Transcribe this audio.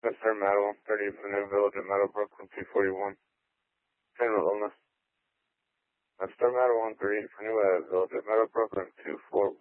Mr. Meadow, 30 from New Village at Meadowbrook, 241. Terminal illness. Mr. Meadow, 138 for New Village at Meadowbrook, 241.